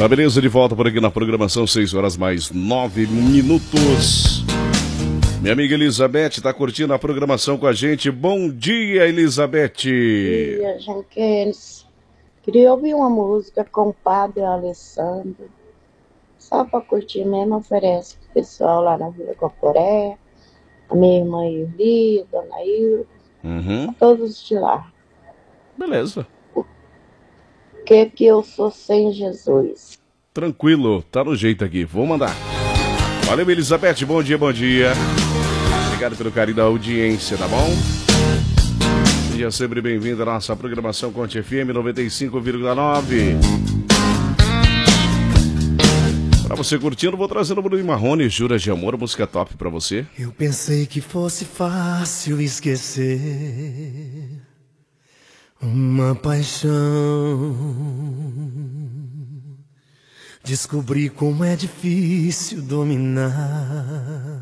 Tá beleza, de volta por aqui na programação, 6 horas mais 9 minutos. Minha amiga Elizabeth tá curtindo a programação com a gente. Bom dia, Elizabeth. Bom dia, Janquenes. Queria ouvir uma música com o Padre Alessandro. Só pra curtir mesmo, oferece pro pessoal lá na Vila Coporé, a minha irmã Irli, a dona Ilda, todos de lá. Beleza. Que eu sou sem Jesus. Tranquilo, tá no jeito aqui, vou mandar. Valeu, Elizabeth, bom dia, bom dia. Obrigado pelo carinho da audiência, tá bom? Seja sempre bem-vindo à nossa programação Conte FM 95,9. Pra você curtindo, vou trazendo o Bruno Marrone, Juras de Amor, música top pra você. Eu pensei que fosse fácil esquecer uma paixão. Descobri como é difícil dominar